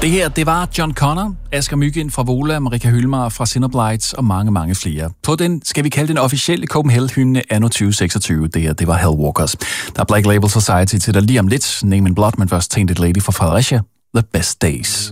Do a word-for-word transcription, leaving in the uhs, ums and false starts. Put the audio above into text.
Det her, det var John Connor, Asger Myggen fra Vola, Marika Hylmar fra Sinnerblights og mange, mange flere. På den, skal vi kalde den officielle Copenhagen-hymne anno tyve seksogtyve. Det her, det var Hellwalkers. Der er Black Label Society til dig lige om lidt. Name and Blood, men først Tainted Lady fra Fredericia. The Best Days.